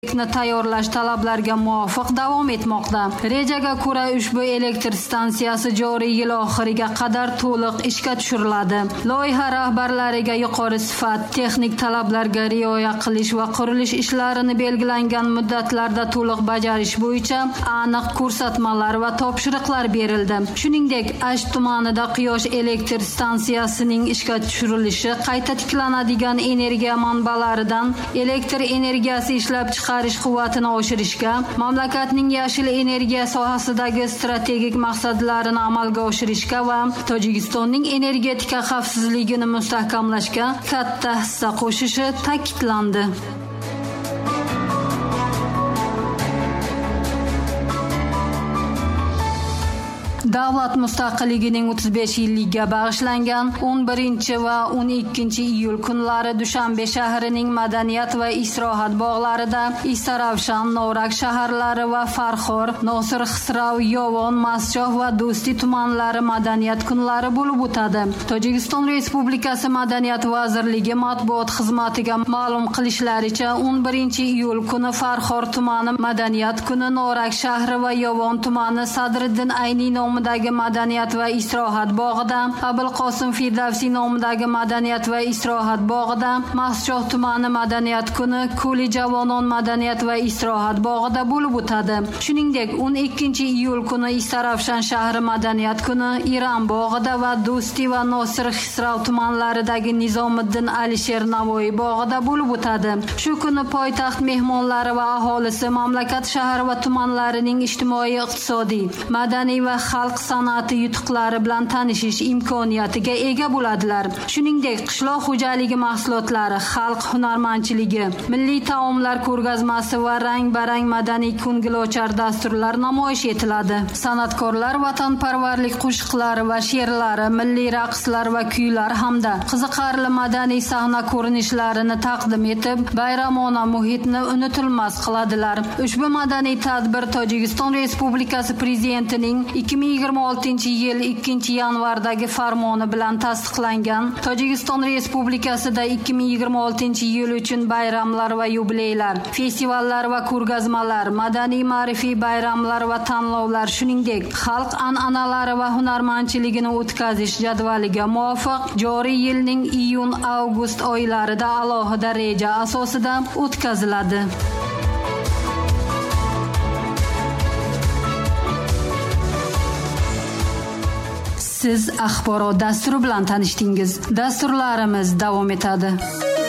tayyorlash talablarga muvofiq davom etmoqda. Rejaga ko'ra ushbu elektr stansiyasi joriy yil oxiriga qadar to'liq ishga tushiriladi. Loyiha rahbarlariga yuqori sifat, texnik talablarga rioya qilish va qurilish ishlarini belgilangan muddatlarda to'liq bajarish bo'yicha aniq ko'rsatmalar va topshiriqlar berildi. Shuningdek, Ash tumanida quyosh elektr stansiyasining ishga tushirilishi qayta tiklanadigan energiya manbalaridan elektr energiyasi ishlab chiqarish quvvatini oshirishga, mamlakatning yashil energiya sohasidagi strategik maqsadlarini amalga oshirishga va Tojikistonning energetika xavfsizligini mustahkamlashga katta hissa qo'shishi ta'kidlandi. Davlat mustaqilligining 35 yilligiga bag'ishlangan 11 va 12 iyul kunlari Dushanbe shahrining madaniyat va istirohat bog'larida Isaravshan, Norak shaharlari va Farxor, Nosir Xisrav, Yovon, Masjoh va Do'sti tumanlari madaniyat kunlari bo'lib o'tadi. Tojikiston Respublikasi Madaniyat vazirligi matbuot xizmatiga ma'lum qilishlaricha 11 iyul kuni Farxor tumani madaniyat kuni, Norak shahri va Yovon tumani Sadriddin Ayni nomidagi madaniyat va istirohat bog'ida, Abulqosim Firdavsi nomidagi madaniyat va istirohat bog'ida, Masjoh tumani madaniyat kuni Ko'li Javonon madaniyat va istirohat bog'ida bo'lib o'tadi. Shuningdek, 12 iyul kuni Isaravshan shahri madaniyat kuni Iran bog'ida va Do'sti va Nosir Xisrav tumanlaridagi Nizomiddin Alisher Navoiy bog'ida bo'lib o'tadi. Shu kuni poytaxt mehmonlari va aholisi mamlakat shahar va tumanlarining ijtimoiy, iqtisodiy, madaniy va xalq san'ati yutuqlari bilan tanishish imkoniyatiga ega bo'ladilar. Shuningdek, qishloq xo'jaligi mahsulotlari, xalq hunarmandchiligi, milliy taomlar ko'rgazmasi va rang-barang madaniy ko'ngilochar dasturlar namoyish etiladi. San'atkorlar vatanparvarlik qo'shiqlari va she'rlari, milliy raqslar va kuylar hamda qiziqarli madaniy sahna ko'rinishlarini taqdim etib, bayramona muhitni unutilmas qiladilar. Ushbu madaniy tadbir Tojikiston Respublikasi Prezidentining 2026-yil 2-yanvardagi farmoni bilan tasdiqlangan Tojikiston Respublikasida 2026-yil uchun bayramlar va yubileylar, festivallar va ko'rgazmalar, madaniy ma'rifiy bayramlar va tanlovlar, shuningdek, xalq an'analari va hunarmandchiligini o'tkazish jadvaliga muvofiq joriy yilning iyun-avgust oylarida alohida reja asosida o'tkaziladi. Siz axborot dasturi bilan tanishdingiz. Dasturlarimiz davom etadi.